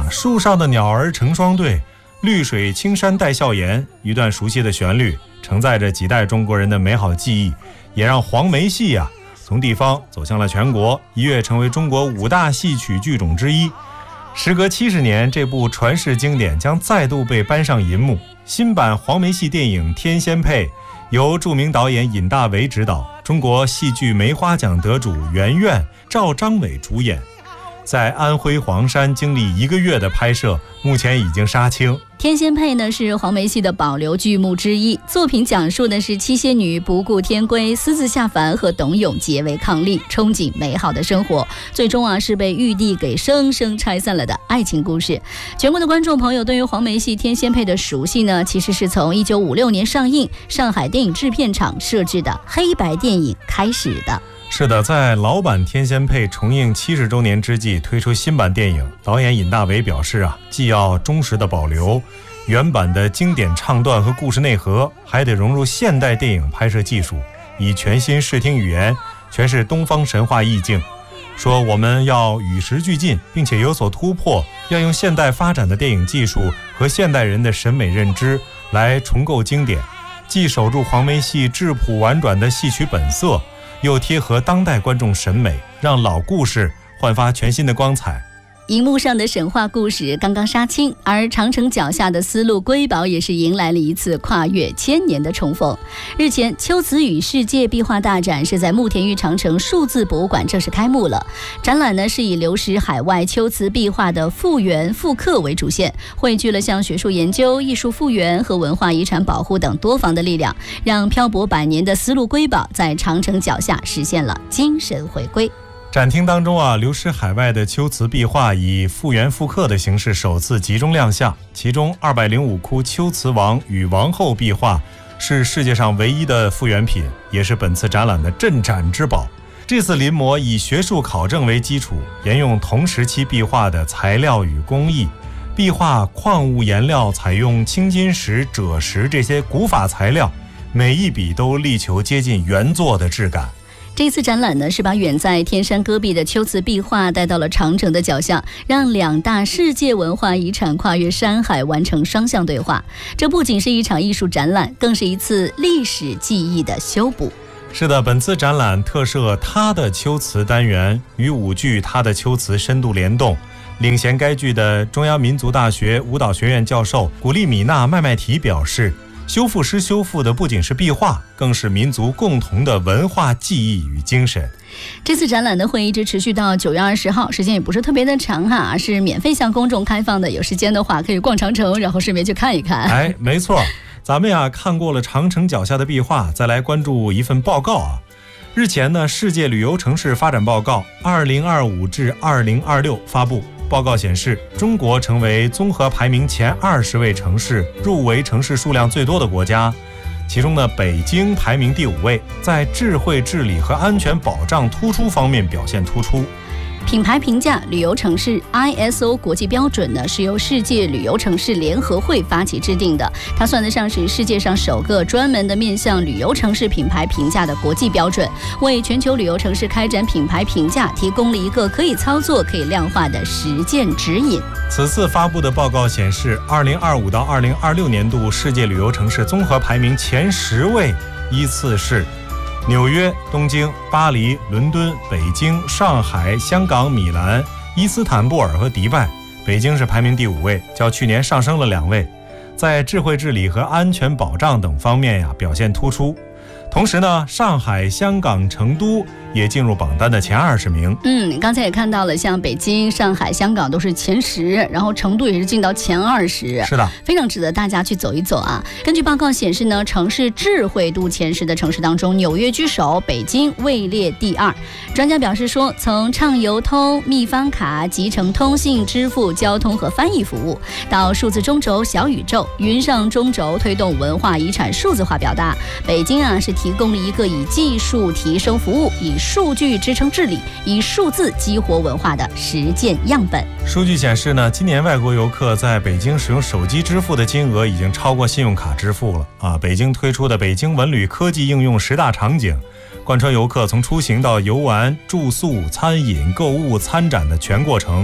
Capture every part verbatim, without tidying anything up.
啊，树上的鸟儿成双对，绿水青山带笑颜，一段熟悉的旋律，承载着几代中国人的美好记忆，也让黄梅戏啊从地方走向了全国，一跃成为中国五大戏曲剧种之一。时隔七十年，这部传世经典将再度被搬上银幕。新版黄梅戏电影《天仙配》由著名导演尹大为执导，中国戏剧梅花奖得主袁苑、赵章伟主演。在安徽黄山经历一个月的拍摄，目前已经杀青。 天仙配呢是黄梅戏的保留剧目之一，作品讲述的是七仙女不顾天规，私自下凡和董永结为伉俪，憧憬美好的生活，最终啊是被玉帝给生生拆散了的爱情故事。全国的观众朋友对于黄梅戏天仙配的熟悉呢，其实是从一九五六年上映上海电影制片厂设置的黑白电影开始的。 是的，在老版《天仙配》重映七十周年之际推出新版电影，导演尹大为表示啊，既要忠实的保留原版的经典唱段和故事内核，还得融入现代电影拍摄技术，以全新视听语言诠释东方神话意境。说我们要与时俱进，并且有所突破，要用现代发展的电影技术和现代人的审美认知来重构经典，既守住黄梅戏质朴婉转的戏曲本色，又贴合当代观众审美，让老故事焕发全新的光彩。 荧幕上的神话故事刚刚杀青，而长城脚下的丝路瑰宝也是迎来了一次跨越千年的重逢。日前，秋瓷与世界壁画大展是在慕田峪长城数字博物馆正式开幕了。展览呢是以流失海外秋瓷壁画的复原复刻为主线，汇聚了像学术研究、艺术复原和文化遗产保护等多方的力量，让漂泊百年的丝路瑰宝在长城脚下实现了精神回归。 展厅当中啊，流失海外的秋瓷壁画以复原复刻的形式首次集中亮相，其中二百零五窟秋瓷王与王后壁画是世界上唯一的复原品，也是本次展览的镇展之宝。这次临摹以学术考证为基础，沿用同时期壁画的材料与工艺，壁画矿物颜料采用青金石、赭石这些古法材料，每一笔都力求接近原作的质感。 这次展览呢，是把远在天山戈壁的秋瓷壁画带到了长城的脚下，让两大世界文化遗产跨越山海，完成双向对话。这不仅是一场艺术展览，更是一次历史记忆的修补。 是的，本次展览特设他的秋瓷单元，与舞剧他的秋瓷深度联动。领衔该剧的中央民族大学舞蹈学院教授古利米娜麦麦提表示，修复师修复的不仅是壁画，更是民族共同的文化记忆与精神。 这次展览呢会一直持续到九月二十号，时间也不是特别的长哈，是免费向公众开放的。有时间的话可以逛长城，然后顺便去看一看。 哎，没错，咱们呀看过了长城脚下的壁画，再来关注一份报告啊。日前呢，世界旅游城市发展报告二零二五至二零二六发布。报告显示，中国成为综合排名前二十位城市入围城市数量最多的国家，其中呢，北京排名第五位，在智慧治理和安全保障突出方面表现突出。 品牌评价旅游城市 I S O 国际标准呢，是由世界旅游城市联合会发起制定的，它算得上是世界上首个专门的面向旅游城市品牌评价的国际标准，为全球旅游城市开展品牌评价提供了一个可以操作、可以量化的实践指引。 此次发布的报告显示，二零二五到二零二六年度世界旅游城市综合排名前十位依次是纽约、东京、巴黎、伦敦、北京、上海、香港、米兰、伊斯坦布尔和迪拜。北京是排名第五位，较去年上升了两位，在智慧治理和安全保障等方面呀表现突出。同时呢，上海、香港、成都也进入榜单的前二十名。 嗯，刚才也看到了，像北京、上海、香港都是前十，然后成都也是进到前二十。 是的， 非常值得大家去走一走啊。根据报告显示呢，城市智慧度前十的城市当中，纽约居首，北京位列第二。专家表示说，从畅游通、密方卡、集成通信、支付、交通和翻译服务，到数字中轴、小宇宙、云上中轴，推动文化遗产数字化表达。北京啊是提供了一个以技术提升服务、以数据支撑治理、以数字激活文化的实践样本。 数据显示呢，今年外国游客在北京使用手机支付的金额已经超过信用卡支付了啊！北京推出的北京文旅科技应用十大场景，贯穿游客从出行到游玩、住宿、餐饮、购物、参展的全过程，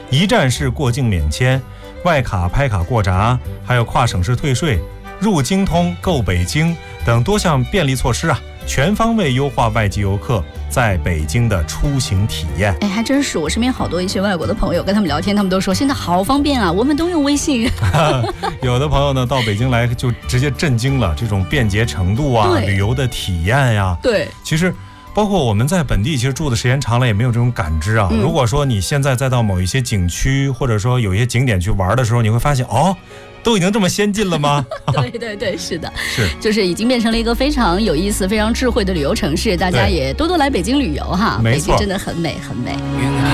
一站式过境免签、外卡拍卡过闸，还有跨省市退税、入京通、购北京等多项便利措施啊，全方位优化外籍游客在北京的出行体验。 哎，还真是，我身边好多一些外国的朋友，跟他们聊天，他们都说现在好方便啊，我们都用微信。 有的朋友呢到北京来就直接震惊了，这种便捷程度啊，旅游的体验呀、啊。 对， 其实包括我们在本地其实住的时间长了也没有这种感知啊、嗯、如果说你现在再到某一些景区或者说有一些景点去玩的时候，你会发现哦，都已经这么先进了吗？ 对对对，是的， 是， 就是已经变成了一个非常有意思非常智慧的旅游城市，大家也多多来北京旅游哈， 没错， 北京真的很美很美。